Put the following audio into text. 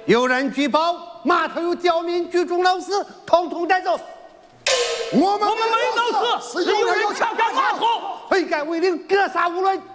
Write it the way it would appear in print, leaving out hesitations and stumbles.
有人举报码头有刁民聚众闹事，统统带走。 我们没闹事，是有人要抢占码头， 悔改为令，格杀勿论。